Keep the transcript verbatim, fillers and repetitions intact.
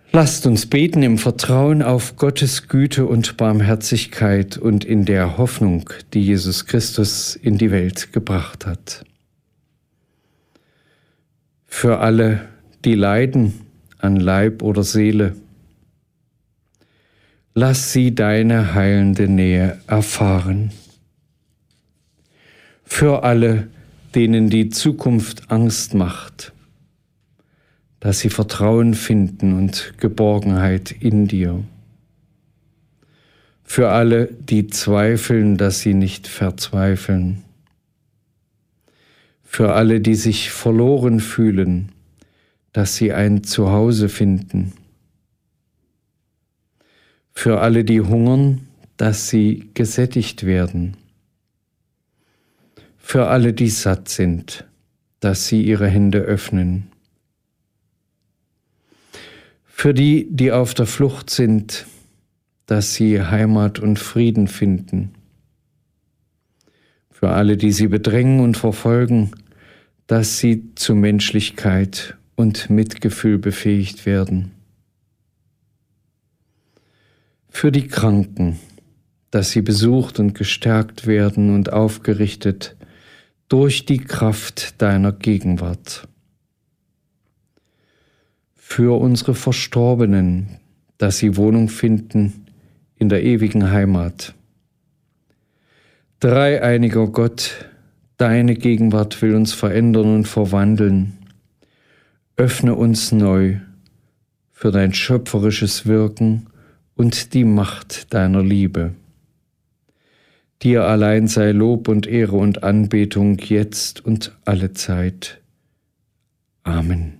Lasst uns beten im Vertrauen auf Gottes Güte und Barmherzigkeit und in der Hoffnung, die Jesus Christus in die Welt gebracht hat. Für alle, die leiden an Leib oder Seele, lass sie deine heilende Nähe erfahren. Für alle, denen die Zukunft Angst macht, dass sie Vertrauen finden und Geborgenheit in dir. Für alle, die zweifeln, dass sie nicht verzweifeln. Für alle, die sich verloren fühlen, dass sie ein Zuhause finden. Für alle, die hungern, dass sie gesättigt werden. Für alle, die satt sind, dass sie ihre Hände öffnen. Für die, die auf der Flucht sind, dass sie Heimat und Frieden finden. Für alle, die sie bedrängen und verfolgen, dass sie zu Menschlichkeit und Mitgefühl befähigt werden. Für die Kranken, dass sie besucht und gestärkt werden und aufgerichtet durch die Kraft deiner Gegenwart. Für unsere Verstorbenen, dass sie Wohnung finden in der ewigen Heimat. Dreieiniger Gott, deine Gegenwart will uns verändern und verwandeln. Öffne uns neu für dein schöpferisches Wirken und die Macht deiner Liebe. Dir allein sei Lob und Ehre und Anbetung jetzt und alle Zeit. Amen.